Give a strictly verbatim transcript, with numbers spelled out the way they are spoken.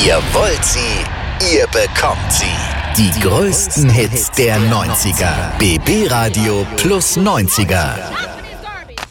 Ihr wollt sie, ihr bekommt sie. Die größten Hits der neunziger. B B Radio Plus neunziger.